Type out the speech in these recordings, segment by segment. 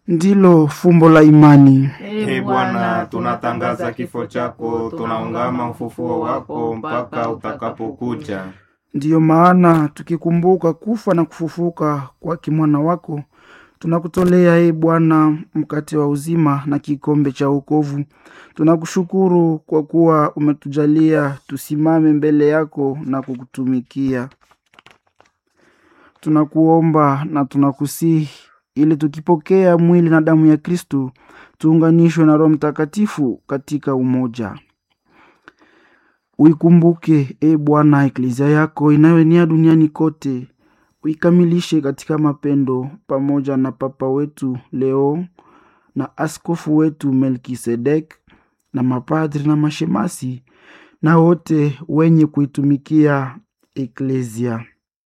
ndilo fumbo la imani. Ee Bwana, tunatangaza kifo chako, tunaungama ufufuo wako mpaka utakapokuja. Ndiyo maana tukikumbuka kufa na kufufuka kwake mwana wako, tunakutolea ee Bwana mkate wa uzima na kikombe cha wokovu. Tunakushukuru kwa kuwa umetujalia tusimame mbele yako na kukutumikia. Tunakuomba na tunakusihi ili tukipokea mwili na damu ya Kristo tuunganishwe na Roho Mtakatifu katika umoja. Uikumbuke ee Bwana eklezia yako inayoenea duniani kote, uikamilishe katika mapendo, pamoja na Papa wetu Leo na askofu wetu Melkisedek na mapadri na mashemasi na wote wenye kuitumikia eklezia.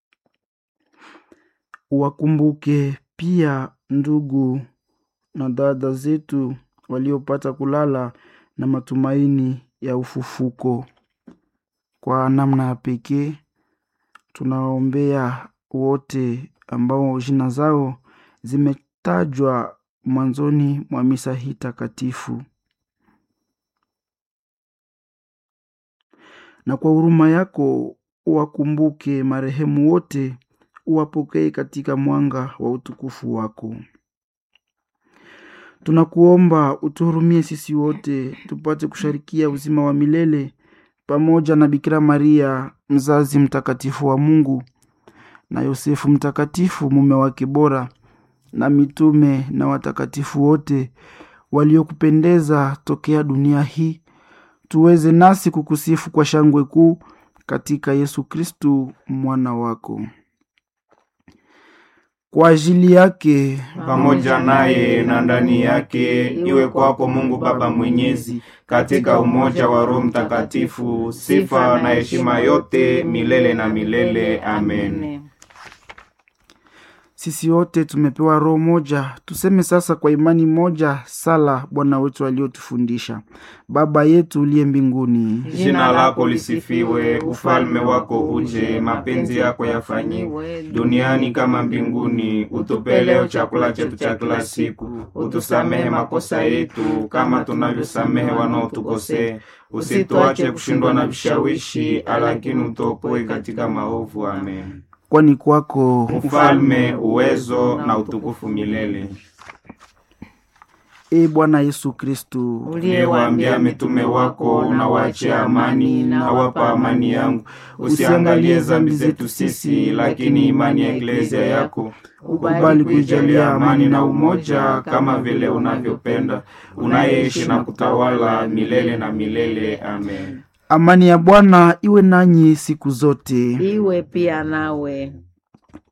Uwakumbuke pia ndugu na dada zetu waliopata kulala na matumaini ya ufufuko. Kwa namna ya pekee tunaombea wote ambao jina zao zimetajwa mwanzoni mwa misa hii takatifu. Na kwa huruma yako uwakumbuke marehemu wote, uwapokee katika mwanga wa utukufu wako. Tunakuomba utuhurumie sisi wote tupate kusharikia uzima wa milele pamoja na Bikira Maria mzazi mtakatifu wa Mungu, na Yosefu mtakatifu mume wake bora, na mitume na watakatifu wote waliokupendeza tokea dunia hii, tuweze nasi kukusifu kwa shangwe kuu katika Yesu Kristu mwana wako. Kwa ajili yake, pamoja naye na ndani yake, iwe kwako Mungu Baba Mwenyezi, katika umoja wa Roho Mtakatifu, sifa na heshima yote milele na milele. Amen. Sisi wote tumepewa roho moja, tuseme sasa kwa imani moja sala Bwana wetu aliyotufundisha. Baba yetu uliye mbinguni, jina lako lisifiwe, ufalme wako uje, mapenzi yako yafanyiwe duniani kama mbinguni. Utupe leo chakula chetu cha kila siku, utusamehe makosa yetu kama tunavyosamehe wanaotukosea, usituache kushindwa na vishawishi, lakini utuokoe katika maovu. Amen. Kwani kwako ufalme, uwezo na utukufu milele. Ee Bwana Yesu Kristo, uliyewaambia mitume wako, unawaachia amani na wapa amani yangu, usiangalie dhambi zetu sisi, lakini imani ya eklezia yako. Ukubali kuijalia amani na umoja kama vile unavyopenda, unayeishi na kutawala milele na milele. Amen. Amani ya Bwana iwe nanyi siku zote. Iwe pia nawe.